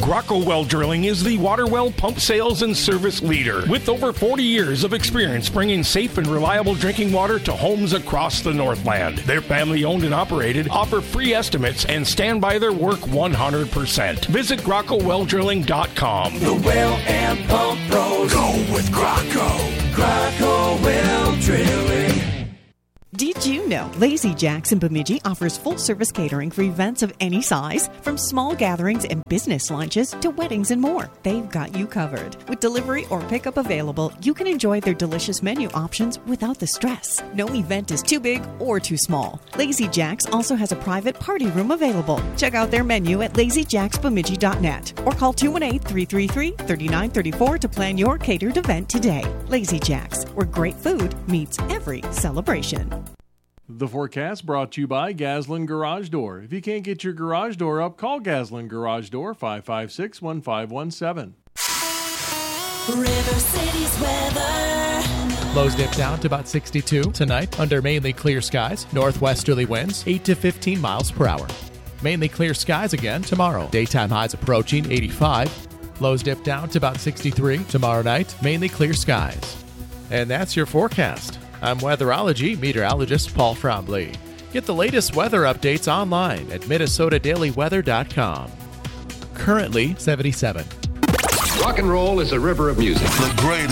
Graco Well Drilling is the water well pump sales and service leader with over 40 years of experience bringing safe and reliable drinking water to homes across the Northland. They're family owned and operated, offer free estimates, and stand by their work 100%. Visit GracoWellDrilling.com. The well and pump pros go with Graco. Graco Well Drilling. Did you know Lazy Jack's in Bemidji offers full-service catering for events of any size? From small gatherings and business lunches to weddings and more, they've got you covered. With delivery or pickup available, you can enjoy their delicious menu options without the stress. No event is too big or too small. Lazy Jack's also has a private party room available. Check out their menu at lazyjacksbemidji.net or call 218-333-3934 to plan your catered event today. Lazy Jack's, where great food meets every celebration. The forecast brought to you by Gaslin Garage Door. If you can't get your garage door up, call Gaslin Garage Door, 556-1517. River City's weather. Lows dip down to about 62 tonight under mainly clear skies. Northwesterly winds 8 to 15 miles per hour. Mainly clear skies again tomorrow. Daytime highs approaching 85. Lows dip down to about 63 tomorrow night. Mainly clear skies. And that's your forecast. I'm weatherology meteorologist Paul Frombley. Get the latest weather updates online at MinnesotaDailyWeather.com. Currently 77. Rock and roll is a river of music. The greatest.